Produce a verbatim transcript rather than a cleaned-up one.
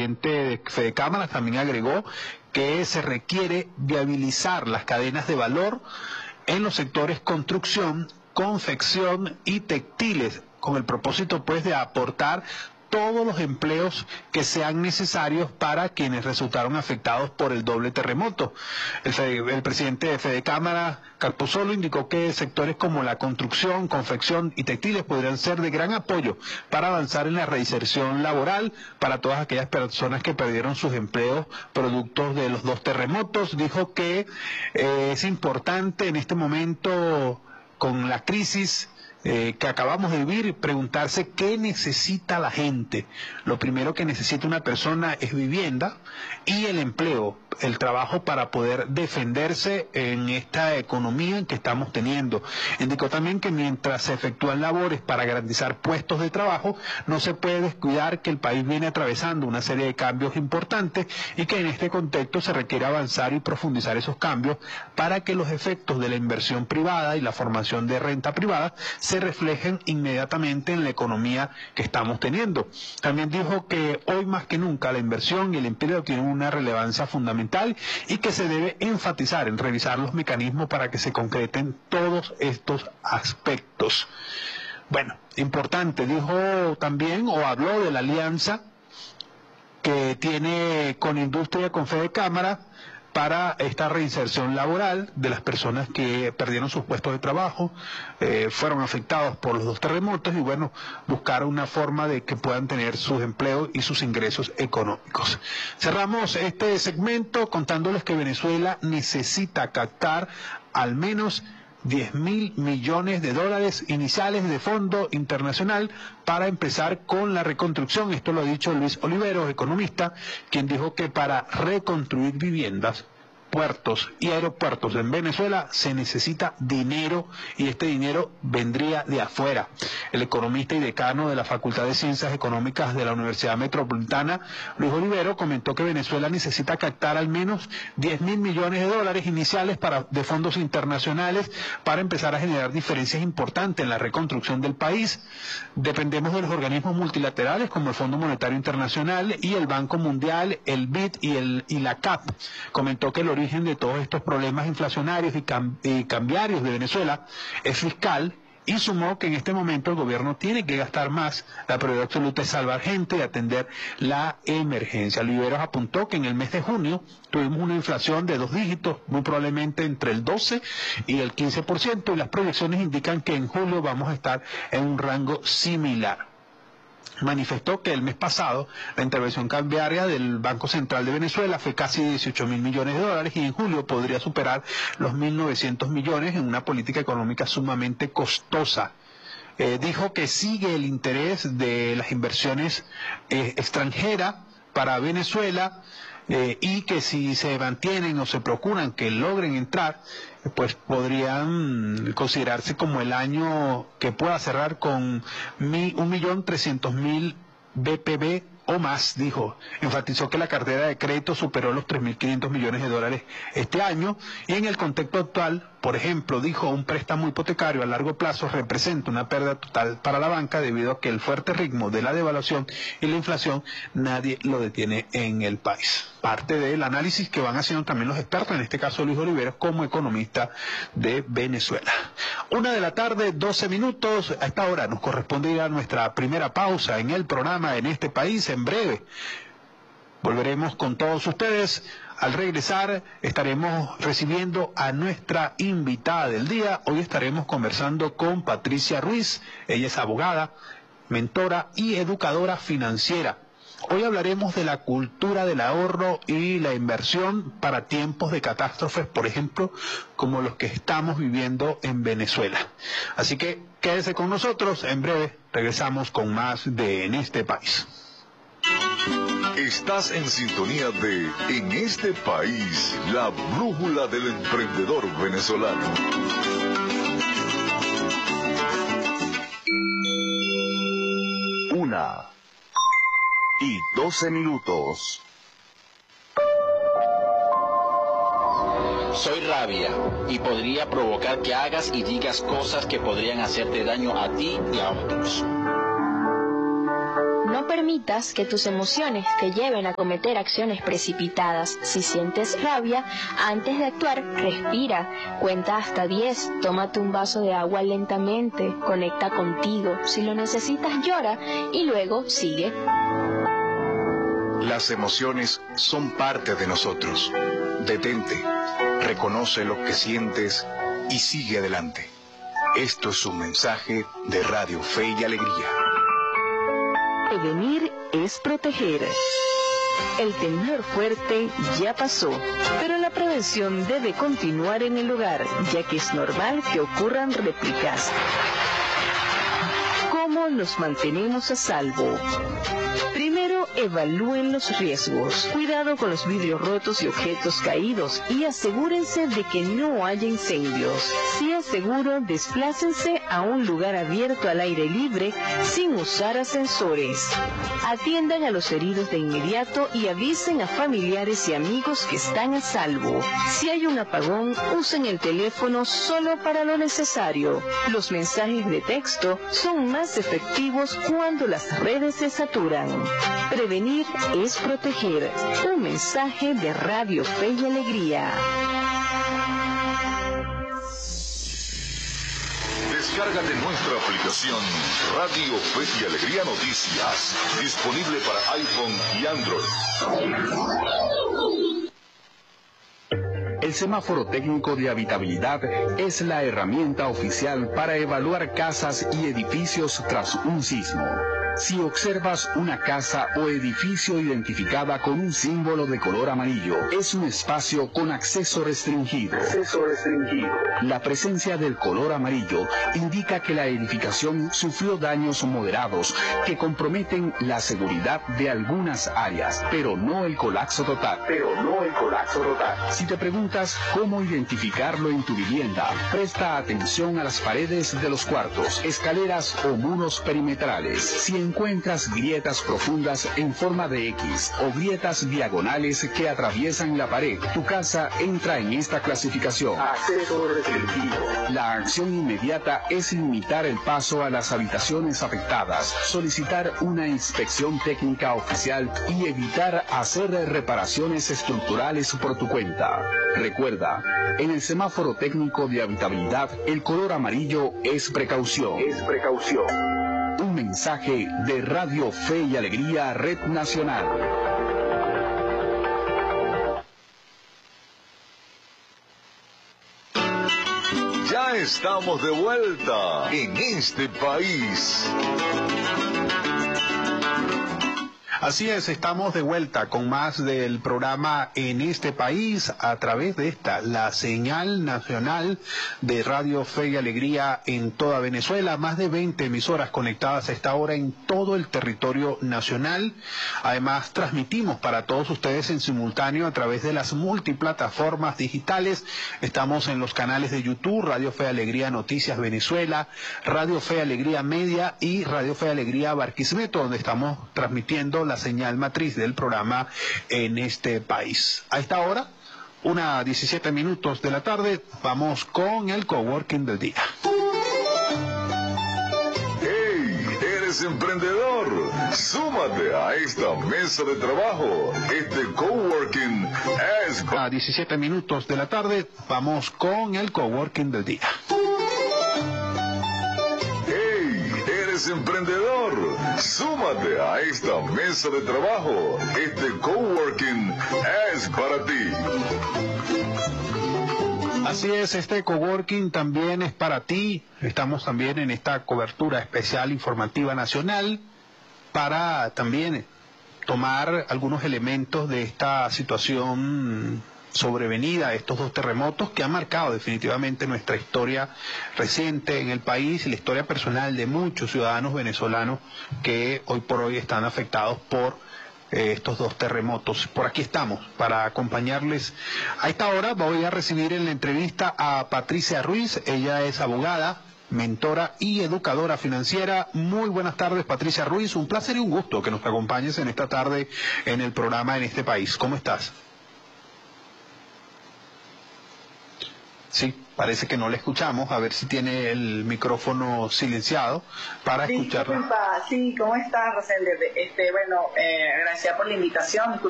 presidente de Fede Cámaras también agregó que se requiere viabilizar las cadenas de valor en los sectores construcción, confección y textiles, con el propósito pues de aportar todos los empleos que sean necesarios para quienes resultaron afectados por el doble terremoto. El, el presidente de Fede Cámara, Capusolo, indicó que sectores como la construcción, confección y textiles podrían ser de gran apoyo para avanzar en la reinserción laboral para todas aquellas personas que perdieron sus empleos productos de los dos terremotos. Dijo que eh, es importante en este momento, con la crisis Eh, que acabamos de vivir, preguntarse qué necesita la gente. Lo primero que necesita una persona es vivienda y el empleo, el trabajo para poder defenderse en esta economía que estamos teniendo. Indicó también que mientras se efectúan labores para garantizar puestos de trabajo, no se puede descuidar que el país viene atravesando una serie de cambios importantes y que en este contexto se requiere avanzar y profundizar esos cambios para que los efectos de la inversión privada y la formación de renta privada se reflejen inmediatamente en la economía que estamos teniendo. También dijo que hoy más que nunca la inversión y el empleo tienen una relevancia fundamental y que se debe enfatizar en revisar los mecanismos para que se concreten todos estos aspectos. Bueno, importante, dijo también o habló de la alianza que tiene con Industria, con Fede Cámara, para esta reinserción laboral de las personas que perdieron sus puestos de trabajo, eh, fueron afectados por los dos terremotos y bueno, buscar una forma de que puedan tener sus empleos y sus ingresos económicos. Cerramos este segmento contándoles que Venezuela necesita captar al menos diez mil millones de dólares iniciales de fondo internacional para empezar con la reconstrucción. Esto lo ha dicho Luis Oliveros, economista, quien dijo que para reconstruir viviendas, puertos y aeropuertos en Venezuela se necesita dinero y este dinero vendría de afuera. El economista y decano de la Facultad de Ciencias Económicas de la Universidad Metropolitana, Luis Olivero, comentó que Venezuela necesita captar al menos diez mil millones de dólares iniciales para, de fondos internacionales para empezar a generar diferencias importantes en la reconstrucción del país. Dependemos de los organismos multilaterales como el Fondo Monetario Internacional y el Banco Mundial, el B I D y, el, y la C A P. Comentó que el origen de todos estos problemas inflacionarios y, cam y cambiarios de Venezuela es fiscal y sumó que en este momento el gobierno tiene que gastar más. La prioridad absoluta es salvar gente y atender la emergencia. Oliveros apuntó que en el mes de junio tuvimos una inflación de dos dígitos, muy probablemente entre el doce y el quince por ciento, y las proyecciones indican que en julio vamos a estar en un rango similar. Manifestó que el mes pasado la intervención cambiaria del Banco Central de Venezuela fue casi dieciocho mil millones de dólares y en julio podría superar los mil novecientos millones en una política económica sumamente costosa. Eh, dijo que sigue el interés de las inversiones eh, extranjeras para Venezuela eh, y que si se mantienen o se procuran que logren entrar, pues podrían considerarse como el año que pueda cerrar con un millón trescientos mil B P B o más, dijo. Enfatizó que la cartera de crédito superó los tres mil quinientos millones de dólares este año y en el contexto actual, por ejemplo, dijo, un préstamo hipotecario a largo plazo representa una pérdida total para la banca debido a que el fuerte ritmo de la devaluación y la inflación nadie lo detiene en el país. Parte del análisis que van haciendo también los expertos, en este caso Luis Oliveros como economista de Venezuela. Una de la tarde, doce minutos, a esta hora nos corresponde ir a nuestra primera pausa en el programa En este país. En breve volveremos con todos ustedes. Al regresar estaremos recibiendo a nuestra invitada del día. Hoy estaremos conversando con Patricia Ruiz. Ella es abogada, mentora y educadora financiera. Hoy hablaremos de la cultura del ahorro y la inversión para tiempos de catástrofes, por ejemplo, como los que estamos viviendo en Venezuela. Así que quédese con nosotros. En breve regresamos con más de En este país. Estás en sintonía de En este país, la brújula del emprendedor venezolano. Una y doce minutos. Soy rabia y podría provocar que hagas y digas cosas que podrían hacerte daño a ti y a otros. No permita permitas que tus emociones te lleven a cometer acciones precipitadas. Si sientes rabia, antes de actuar, respira, cuenta hasta diez, tómate un vaso de agua lentamente, conecta contigo. Si lo necesitas, llora y luego sigue. Las emociones son parte de nosotros. Detente, reconoce lo que sientes y sigue adelante. Esto es un mensaje de Radio Fe y Alegría. Prevenir es proteger. El temblor fuerte ya pasó, pero la prevención debe continuar en el hogar, ya que es normal que ocurran réplicas. ¿Cómo nos mantenemos a salvo? Primero, evalúen los riesgos. Cuidado con los vidrios rotos y objetos caídos y asegúrense de que no haya incendios. Si es seguro, desplácense a un lugar abierto al aire libre sin usar ascensores. Atiendan a los heridos de inmediato y avisen a familiares y amigos que están a salvo. Si hay un apagón, usen el teléfono solo para lo necesario. Los mensajes de texto son más efectivos cuando las redes se saturan. Prevenir es proteger. Un mensaje de Radio Fe y Alegría. Descárgate nuestra aplicación Radio Fe y Alegría Noticias, disponible para iPhone y Android. El semáforo técnico de habitabilidad es la herramienta oficial para evaluar casas y edificios tras un sismo. Si observas una casa o edificio identificada con un símbolo de color amarillo, es un espacio con acceso restringido. Acceso restringido. La presencia del color amarillo indica que la edificación sufrió daños moderados que comprometen la seguridad de algunas áreas, pero no el colapso total. Pero no el colapso total. Si te preguntas cómo identificarlo en tu vivienda, presta atención a las paredes de los cuartos, escaleras o muros perimetrales. Si encuentras grietas profundas en forma de X o grietas diagonales que atraviesan la pared, tu casa entra en esta clasificación. Acceso restringido. La acción inmediata es limitar el paso a las habitaciones afectadas, solicitar una inspección técnica oficial y evitar hacer reparaciones estructurales por tu cuenta. Recuerda, en el semáforo técnico de habitabilidad, el color amarillo es precaución. Es precaución. Un mensaje de Radio Fe y Alegría Red Nacional. Ya estamos de vuelta en este país. Así es, estamos de vuelta con más del programa En este país a través de esta, la señal nacional de Radio Fe y Alegría en toda Venezuela. Más de veinte emisoras conectadas a esta hora en todo el territorio nacional. Además, transmitimos para todos ustedes en simultáneo a través de las multiplataformas digitales. Estamos en los canales de YouTube, Radio Fe y Alegría Noticias Venezuela, Radio Fe y Alegría Media y Radio Fe y Alegría Barquisimeto, donde estamos transmitiendo la señal matriz del programa En este país. A esta hora, una diecisiete minutos de la tarde, vamos con el coworking del día. ¡Hey! ¿Eres emprendedor? Súmate a esta mesa de trabajo. Este coworking es... A diecisiete minutos de la tarde, vamos con el coworking del día. ¿Eres emprendedor? Súmate a esta mesa de trabajo. Este coworking es para ti. Así es, este coworking también es para ti. Estamos también en esta cobertura especial informativa nacional para también tomar algunos elementos de esta situación sobrevenida, estos dos terremotos que han marcado definitivamente nuestra historia reciente en el país y la historia personal de muchos ciudadanos venezolanos que hoy por hoy están afectados por eh, estos dos terremotos. Por aquí estamos para acompañarles. A esta hora voy a recibir en la entrevista a Patricia Ruiz. Ella es abogada, mentora y educadora financiera. Muy buenas tardes, Patricia Ruiz. Un placer y un gusto que nos acompañes en esta tarde en el programa En este país. ¿Cómo estás? Sí, Parece que no le escuchamos, a ver si tiene el micrófono silenciado para Sí, escucharla. disculpa. Sí, ¿cómo estás, Rosende? Este, bueno, eh, gracias por la invitación.